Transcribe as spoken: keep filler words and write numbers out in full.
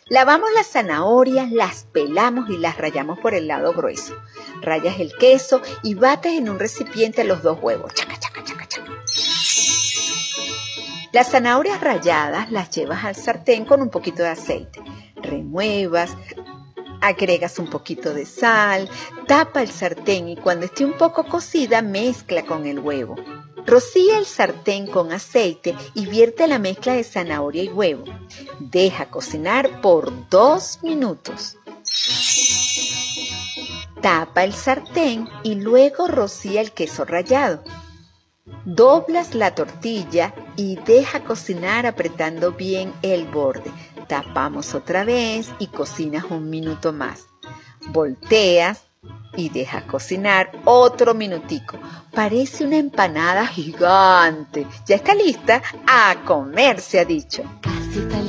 Lavamos las zanahorias, las pelamos y las rallamos por el lado grueso. Rayas el queso y bates en un recipiente los dos huevos. Chaca, chaca, chaca, chaca. Las zanahorias ralladas las llevas al sartén con un poquito de aceite. Remuevas, agregas un poquito de sal, tapa el sartén y cuando esté un poco cocida mezcla con el huevo. Rocía el sartén con aceite y vierte la mezcla de zanahoria y huevo. Deja cocinar por dos minutos. Tapa el sartén y luego rocía el queso rallado. Doblas la tortilla y deja cocinar apretando bien el borde. Tapamos otra vez y cocinas un minuto más. Volteas y dejas cocinar otro minutico. Parece una empanada gigante. Ya está lista. A comer, se ha dicho.